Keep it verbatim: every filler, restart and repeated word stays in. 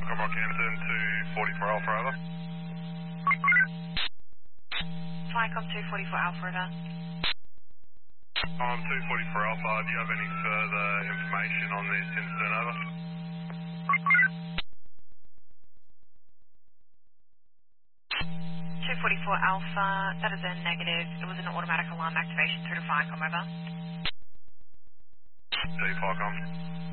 Falcon Rockhampton to forty-four Alpha, over. Flycom two forty-four Alpha, over. On two forty-four Alpha, do you have any further information on this incident, over? two forty-four Alpha, that is a negative. It was an automatic alarm activation through to Flycom, over. See you, Falcon.